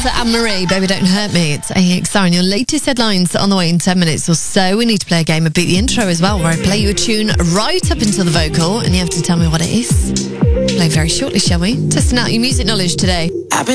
Anne-Marie, Baby Don't Hurt Me. It's AXR and your latest headlines on the way in 10 minutes or so. We need to play a game of Beat the Intro as well, where I play you a tune right up until the vocal and you have to tell me what it is. Play very shortly, shall we? Testing out your music knowledge today.